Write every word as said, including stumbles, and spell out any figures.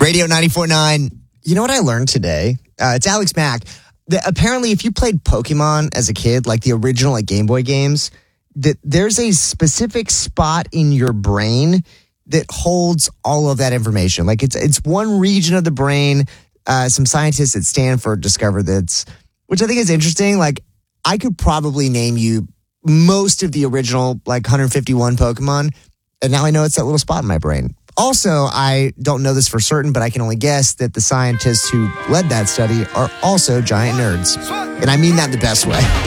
Radio ninety-four point nine. You know what I learned today? Uh, it's Alex Mack. That apparently, if you played Pokemon as a kid, like the original like Game Boy games, that there's a specific spot in your brain that holds all of that information. Like it's it's one region of the brain. Uh, some scientists at Stanford discovered that's, which I think is interesting. Like I could probably name you most of the original like one hundred fifty-one Pokemon, and now I know it's that little spot in my brain. Also, I don't know this for certain, but I can only guess that the scientists who led that study are also giant nerds. And I mean that in the best way.